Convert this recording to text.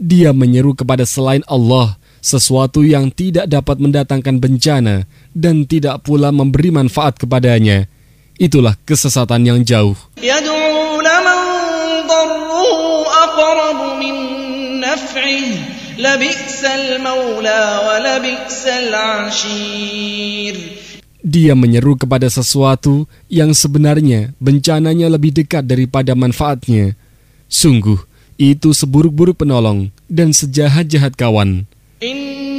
Dia menyeru kepada selain Allah, sesuatu yang tidak dapat mendatangkan bencana dan tidak pula memberi manfaat kepadanya. Itulah kesesatan yang jauh. Yad'u laman darruhu aqrabu min naf'ih, labi'sal maula wa labi'sal 'ashir. Dia menyeru kepada sesuatu yang sebenarnya bencananya lebih dekat daripada manfaatnya. Sungguh, itu seburuk-buruk penolong dan sejahat-jahat kawan.